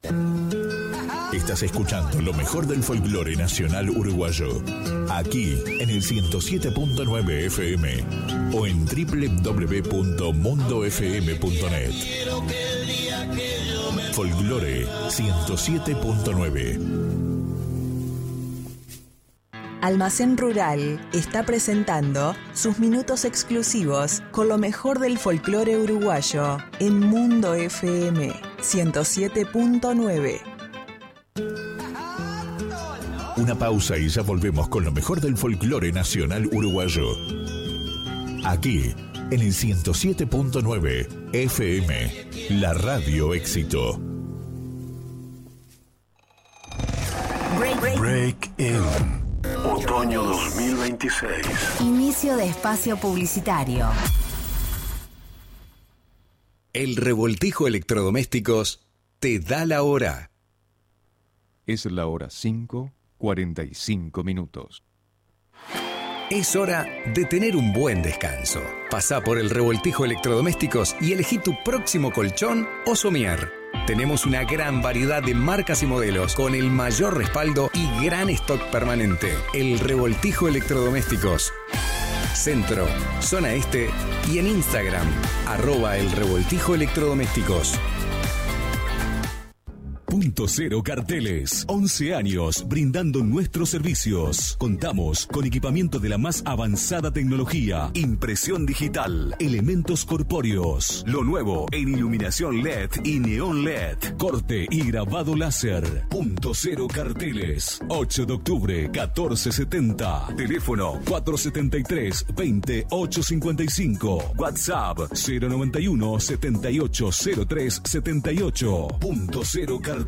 Estás escuchando lo mejor del folclore nacional uruguayo, aquí en el 107.9 FM o en www.mundofm.net. Folclore 107.9. Almacén Rural está presentando sus minutos exclusivos con lo mejor del folclore uruguayo en Mundo FM 107.9. Una pausa y ya volvemos con lo mejor del folclore nacional uruguayo. Aquí, en el 107.9 FM, la Radio Éxito. Break In. Otoño 2026. Inicio de espacio publicitario. El Revoltijo Electrodomésticos te da la hora. Es la hora 5:45. Es hora de tener un buen descanso. Pasá por el Revoltijo Electrodomésticos y elegí tu próximo colchón o somier. Tenemos una gran variedad de marcas y modelos con el mayor respaldo y gran stock permanente. El Revoltijo Electrodomésticos. Centro, Zona Este y en Instagram, @el Revoltijo Electrodomésticos. Punto Cero Carteles. 11 años brindando nuestros servicios. Contamos con equipamiento de la más avanzada tecnología, impresión digital, elementos corpóreos, lo nuevo en iluminación LED y neón LED, corte y grabado láser. Punto Cero Carteles. 8 de octubre, 1470. Teléfono 473-2855. WhatsApp 091 7803 78. Punto Cero Carteles.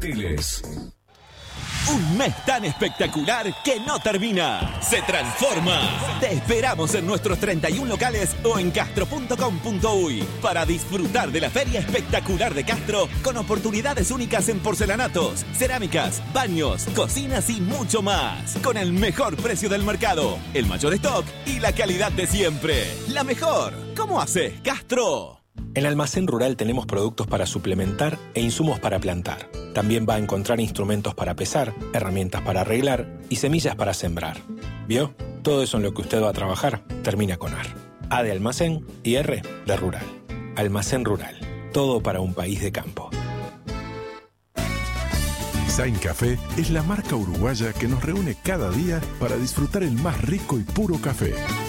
Un mes tan espectacular que no termina. Se transforma. Te esperamos en nuestros 31 locales o en castro.com.uy para disfrutar de la Feria Espectacular de Castro con oportunidades únicas en porcelanatos, cerámicas, baños, cocinas y mucho más. Con el mejor precio del mercado, el mayor stock y la calidad de siempre. La mejor. ¿Cómo haces, Castro? En Almacén Rural tenemos productos para suplementar e insumos para plantar. También va a encontrar instrumentos para pesar, herramientas para arreglar y semillas para sembrar. ¿Vio? Todo eso en lo que usted va a trabajar termina con AR. A de almacén y R de rural. Almacén Rural. Todo para un país de campo. Zain Café es la marca uruguaya que nos reúne cada día para disfrutar el más rico y puro café.